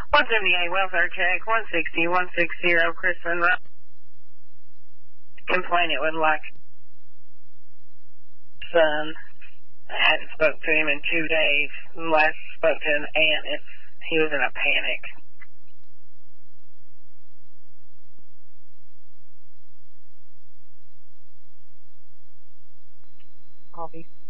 178 welfare check, 160, Kristen. Complain it would like son. I hadn't spoke to him in 2 days. Last spoke to an aunt. He was in a panic. Coffee.